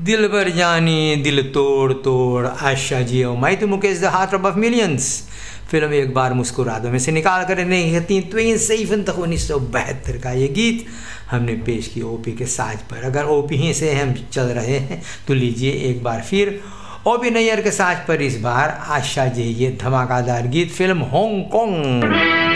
दिल भर जानी दिल तोड़ तोड़ आशा जी मैं तो Mukesh the heart of millions film एक बार मुस्कुरा दो में से निकाल कर नहीं तो सही फिल्म तक 1972 का ये गीत हमने पेश किया ओपी के साज पर। अगर ओपी ही से हम चल रहे हैं तो लीजिए एक बार फिर ओपी नैयर के साज पर इस बार आशा जी ये धमाकेदार गीत फिल्म हांगकांग।